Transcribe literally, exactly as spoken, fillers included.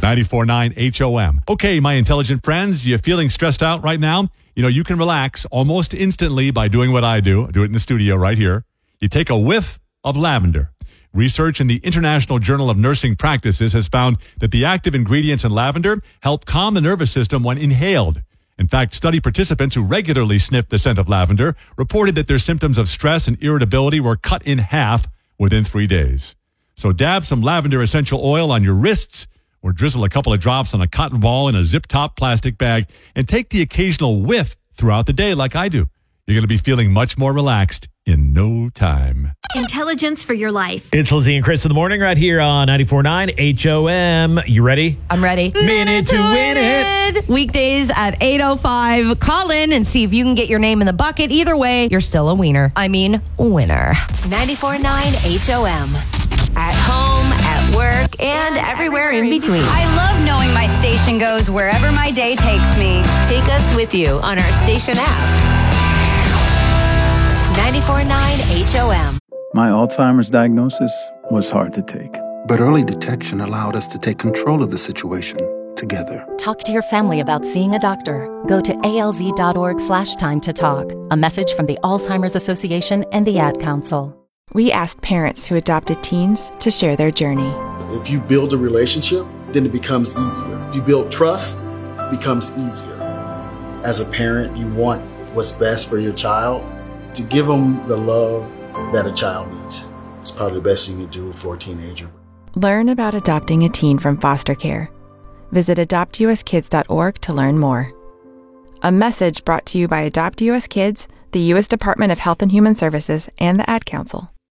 ninety-four point nine H O M. Okay, my intelligent friends, you feeling stressed out right now? You know, you can relax almost instantly by doing what I do. I do it in the studio right here. You take a whiff of lavender. Research in the International Journal of Nursing Practices has found that the active ingredients in lavender help calm the nervous system when inhaled. In fact, study participants who regularly sniffed the scent of lavender reported that their symptoms of stress and irritability were cut in half within three days. So dab some lavender essential oil on your wrists or drizzle a couple of drops on a cotton ball in a zip-top plastic bag and take the occasional whiff throughout the day like I do. You're going to be feeling much more relaxed in no time. Intelligence for your life. It's Lizzie and Chris in the morning right here on ninety-four point nine H O M. You ready? I'm ready. Minute to win it. Weekdays at eight oh five. Call in and see if you can get your name in the bucket. Either way, you're still a wiener. I mean, winner. ninety-four point nine H O M. At home, at work, and everywhere in between. I love knowing my station goes wherever my day takes me. Take us with you on our station app. ninety-four point nine H O M. My Alzheimer's diagnosis was hard to take. But early detection allowed us to take control of the situation together. Talk to your family about seeing a doctor. Go to alz.org slash time to talk. A message from the Alzheimer's Association and the Ad Council. We asked parents who adopted teens to share their journey. If you build a relationship, then it becomes easier. If you build trust, it becomes easier. As a parent, you want what's best for your child. To give them the love that a child needs. It's probably the best thing you do for a teenager. Learn about adopting a teen from foster care. Visit adopt u s kids dot org to learn more. A message brought to you by Adopt U S Kids, the U S Department of Health and Human Services, and the Ad Council.